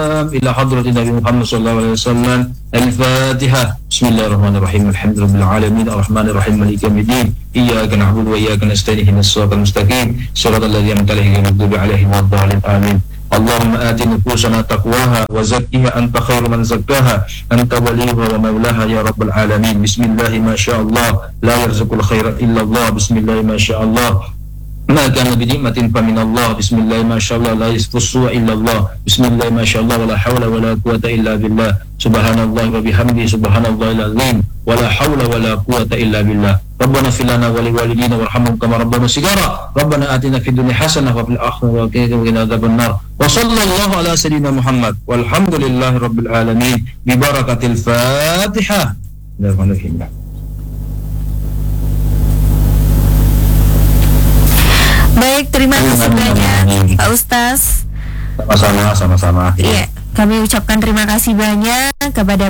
إلى حضرة النبي محمد صلى الله عليه وسلم. الفاتحة. بسم الله الرحمن الرحيم. الحمد لله رب العالمين الرحمن الرحيم مالك يوم الدين إياك نعبد وإياك نستعين اهدنا الصراط المستقيم صراط الذين أنعمت عليهم غير المغضوب عليهم ولا الضالين آمين. اللهم آت نفوسنا تقواها وزكها أنت خير من زكاها أنت وليها ومولاها يا رب العالمين. بسم الله ما شاء الله لا يرزق الخير إلا الله. بسم الله ما شاء الله ما كان بنعمة فمن الله. بسم الله ما شاء الله لا يصف السوء إلا الله. بسم الله ما شاء الله ولا حول ولا قوة إلا بالله. سبحان الله وبحمده سبحان الله العظيم ولا حول ولا قوة إلا بالله. ربنا اغفر لنا ولوالدينا وارحمهم كما ربنا صغارا. ربنا آتنا في الدنيا حسنة وفي الآخرة وقنا عذاب النار. وصلى الله على سيدنا محمد والحمد لله رب العالمين ببركة الفاتحة. Baik, terima kasih banyak Pak Ustaz. Sama-sama. Iya, kami ucapkan terima kasih banyak kepada